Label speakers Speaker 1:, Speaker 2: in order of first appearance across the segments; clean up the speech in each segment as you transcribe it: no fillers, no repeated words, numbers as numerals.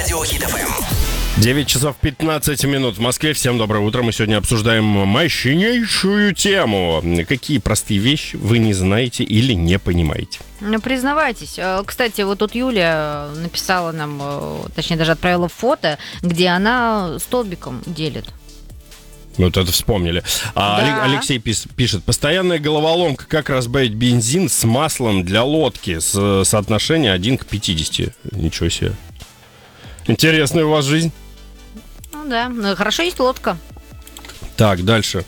Speaker 1: Радио Хит ФМ.
Speaker 2: 9 часов 15 минут в Москве. Всем доброе утро. Мы сегодня обсуждаем мощнейшую тему. Какие простые вещи вы не знаете или не понимаете?
Speaker 3: Ну, признавайтесь. Кстати, вот тут Юля написала нам, точнее, даже отправила фото, где она столбиком делит.
Speaker 2: Вот это вспомнили.
Speaker 3: Да.
Speaker 2: Алексей пишет: постоянная головоломка, как разбавить бензин с маслом для лодки с соотношения 1 к 50. Ничего себе. Интересная у вас жизнь.
Speaker 3: Ну да, хорошо есть лодка.
Speaker 2: Так, дальше.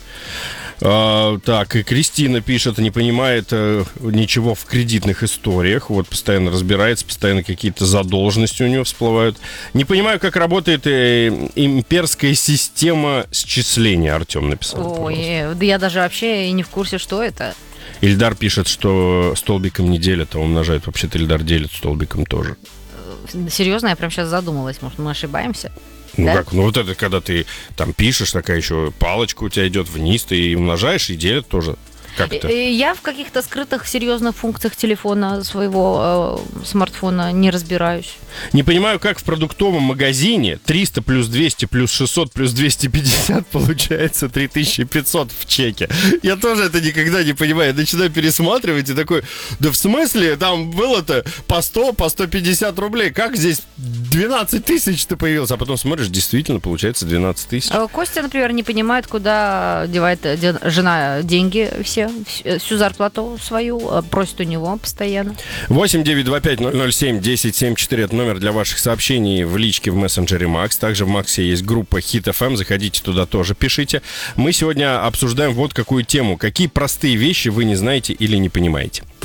Speaker 2: Так, и Кристина пишет, не понимает ничего в кредитных историях. Вот постоянно разбирается, постоянно какие-то задолженности у нее всплывают. Не понимаю, как работает имперская система счисления, Артем написал.
Speaker 3: Ой, да я даже вообще и не в курсе, что это.
Speaker 2: Ильдар пишет, что столбиком не делят, а умножают. Вообще-то Ильдар делит столбиком тоже.
Speaker 3: Серьезно, я прям сейчас задумалась, может, мы ошибаемся?
Speaker 2: Ну
Speaker 3: да?
Speaker 2: как, ну вот это когда ты там пишешь, такая еще палочка у тебя идет вниз, ты умножаешь и делят тоже. Как это?
Speaker 3: Я в каких-то скрытых серьезных функциях телефона своего смартфона не разбираюсь.
Speaker 2: Не понимаю, как в продуктовом магазине 300 плюс 200 плюс 600 плюс 250 получается 3500 в чеке. Я тоже это никогда не понимаю. Я начинаю пересматривать и такой, да в смысле, там было-то по 100, по 150 рублей. Как здесь 12 тысяч-то появилось? А потом смотришь, действительно получается 12 тысяч.
Speaker 3: Костя, например, не понимает, куда девает жена деньги все. Всю зарплату свою просит у него постоянно.
Speaker 2: 8-925-007-1074. Это номер для ваших сообщений в личке в мессенджере Макс. Также в Максе есть группа Хит ФМ. Заходите туда тоже, пишите. Мы сегодня обсуждаем вот какую тему. Какие простые вещи вы не знаете или не понимаете?